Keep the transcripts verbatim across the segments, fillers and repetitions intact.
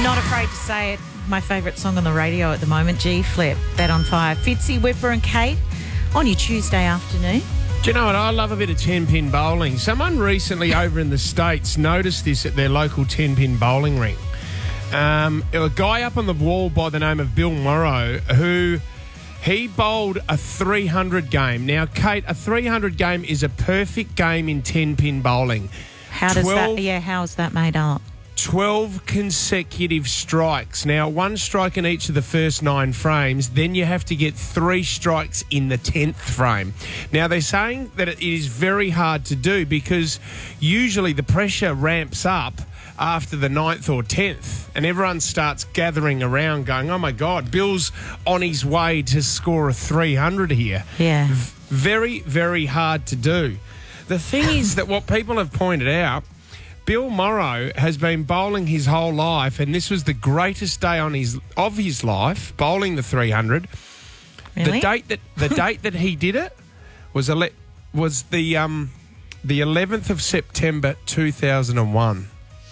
Not afraid to say it. My favourite song on the radio at the moment, G-Flip, Bet on Fire. Fitzy, Whipper and Kate on your Tuesday afternoon. Do you know what? I love a bit of ten-pin bowling. Someone recently over in the States noticed this at their local ten-pin bowling ring. Um, a guy up on the wall by the name of Bill Morrow who... He bowled a three hundred game. Now, Kate, a three hundred game is a perfect game in ten-pin bowling. How does that... Yeah, how is that made up? twelve consecutive strikes. Now, one strike in each of the first nine frames, then you have to get three strikes in the tenth frame. Now, they're saying that it is very hard to do because usually the pressure ramps up after the ninth or tenth, and everyone starts gathering around going, oh, my God, Bill's on his way to score a three hundred here. Yeah. V- very, very hard to do. The thing is that what people have pointed out, Bill Morrow has been bowling his whole life, and this was the greatest day on his of his life, bowling the three hundred. Really? The date that the date that he did it was ele- was the um the eleventh of September two thousand one.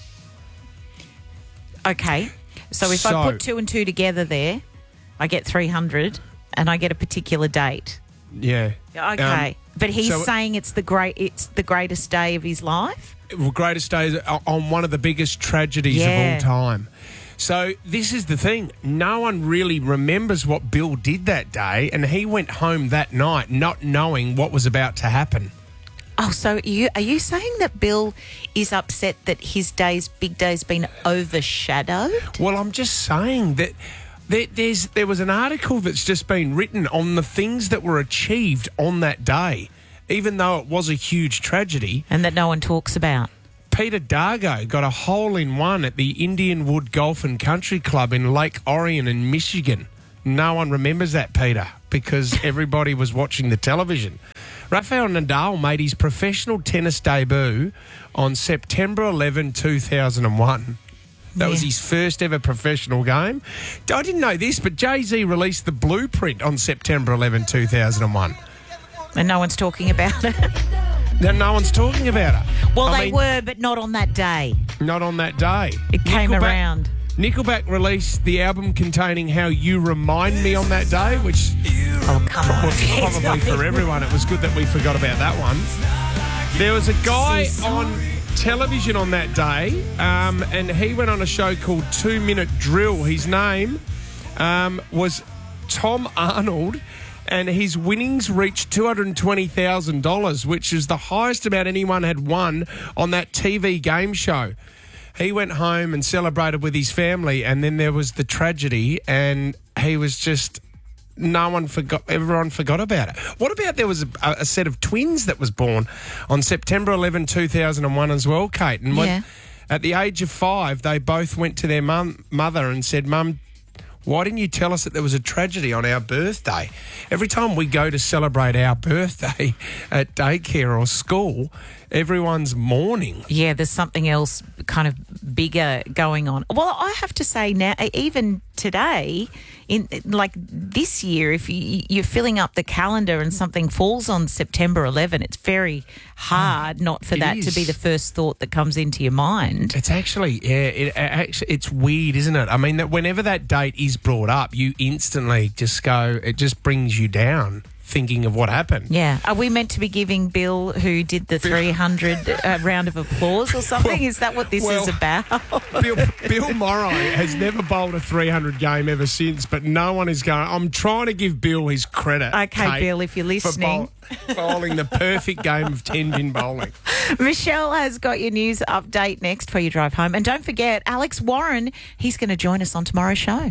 Okay. So if So- I put two and two together there, I get three hundred and I get a particular date. Yeah. Okay. Um, but he's so- saying it's the great it's the greatest day of his life? Greatest days on one of the biggest tragedies Yeah. of all time. So this is the thing. No one really remembers what Bill did that day, and he went home that night not knowing what was about to happen. Oh, so you are you saying that Bill is upset that his day's big day's been overshadowed? Well, I'm just saying that there, there's there was an article that's just been written on the things that were achieved on that day, even though it was a huge tragedy. And that no one talks about. Peter Dargo got a hole-in-one at the Indian Wood Golf and Country Club in Lake Orion in Michigan. No one remembers that, Peter, because everybody was watching the television. Rafael Nadal made his professional tennis debut on September eleventh, two thousand one. That was Yeah. his first ever professional game. I didn't know this, but Jay-Z released the blueprint on September eleventh, two thousand one. And no one's talking about it. Now, no one's talking about it. Well, I they mean, were, but not on that day. Not on that day. It came Nickelback- around. Nickelback released the album containing How You Remind Me on that day, which Oh, come on. was probably for everyone. It was good that we forgot about that one. There was a guy on television on that day, um, and he went on a show called Two Minute Drill. His name um, was Tom Arnold, and his winnings reached two hundred twenty thousand dollars, which is the highest amount anyone had won on that T V game show. He went home and celebrated with his family, and then there was the tragedy, and he was just... No one forgot, everyone forgot about it. What about there was a, a set of twins that was born on September eleventh, two thousand one as well, Kate? And when, Yeah. at the age of five, they both went to their mum, mother and said, Mum, why didn't you tell us that there was a tragedy on our birthday? Every time we go to celebrate our birthday at daycare or school, everyone's mourning. Yeah, there's something else kind of bigger going on. Well, I have to say now, even today, in like this year, if you, you're filling up the calendar and something falls on September eleventh, it's very hard not for It that is. to be the first thought that comes into your mind. It's actually, yeah, it, actually, it's weird, isn't it? I mean, that whenever that date is brought up, you instantly just go, it just brings you down thinking of what happened. Yeah. Are we meant to be giving Bill, who did the three hundred, a round of applause or something? Well, is that what this well, is about? Bill, Bill Morrow has never bowled a three hundred game ever since, but no one is going, I'm trying to give Bill his credit. Okay, Kate, Bill, if you're for listening. bowl- bowling the perfect game of ten-pin bowling. Michelle has got your news update next for your drive home. And don't forget, Alex Warren, he's going to join us on tomorrow's show.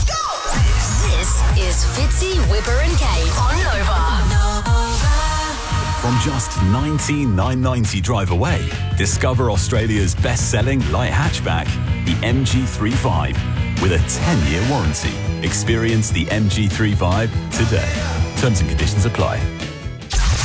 This is Fitzy, Whipper and Kate on Nova. From just nineteen thousand nine hundred ninety drive away, discover Australia's best-selling light hatchback, the M G thirty-five, with a ten-year warranty. Experience the M G thirty-five today. Terms and conditions apply.